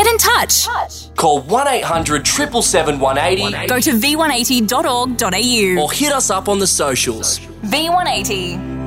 Get in touch. Call 1800 777 180 Go to v180.org.au. or hit us up on the socials. V180.